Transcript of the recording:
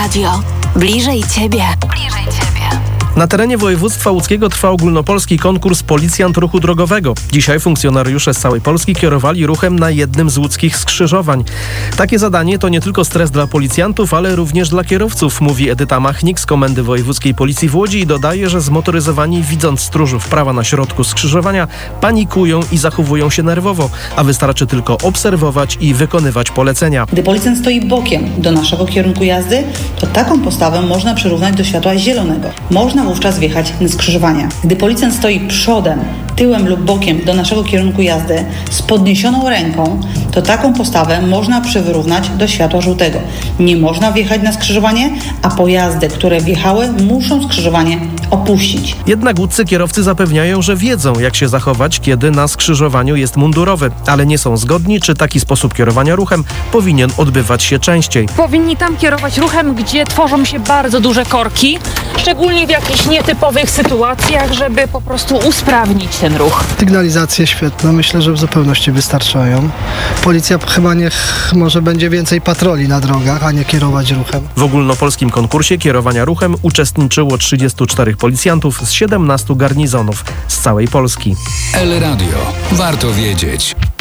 Radio. Bliżej Ciebie. Na terenie województwa łódzkiego trwa ogólnopolski konkurs Policjant Ruchu Drogowego. Dzisiaj funkcjonariusze z całej Polski kierowali ruchem na jednym z łódzkich skrzyżowań. Takie zadanie to nie tylko stres dla policjantów, ale również dla kierowców, mówi Edyta Machnik z Komendy Wojewódzkiej Policji w Łodzi i dodaje, że zmotoryzowani, widząc stróżów prawa na środku skrzyżowania, panikują i zachowują się nerwowo, a wystarczy tylko obserwować i wykonywać polecenia. Gdy policjant stoi bokiem do naszego kierunku jazdy, to taką postawę można przyrównać do światła zielonego. Można wówczas wjechać na skrzyżowanie. Gdy policjant stoi przodem, tyłem lub bokiem do naszego kierunku jazdy z podniesioną ręką, to taką postawę można przyrównać do światła żółtego. Nie można wjechać na skrzyżowanie, a pojazdy, które wjechały, muszą skrzyżowanie opuścić. Jednak łódzcy kierowcy zapewniają, że wiedzą, jak się zachować, kiedy na skrzyżowaniu jest mundurowy, ale nie są zgodni, czy taki sposób kierowania ruchem powinien odbywać się częściej. Powinni tam kierować ruchem, gdzie tworzą się bardzo duże korki, szczególnie w jakichś nietypowych sytuacjach, żeby po prostu usprawnić ten ruch. Sygnalizacje świetne, myślę, że w zupełności wystarczają. Policja chyba może będzie więcej patroli na drogach, a nie kierować ruchem. W ogólnopolskim konkursie kierowania ruchem uczestniczyło 34 policjantów z 17 garnizonów z całej Polski. El Radio. Warto wiedzieć.